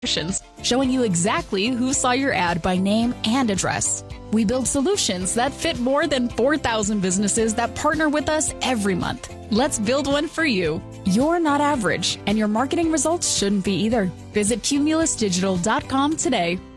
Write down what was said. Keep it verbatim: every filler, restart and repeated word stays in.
showing you exactly who saw your ad by name and address. We build solutions that fit more than four thousand businesses that partner with us every month. Let's build one for you. You're not average, and your marketing results shouldn't be either. Visit cumulus digital dot com today.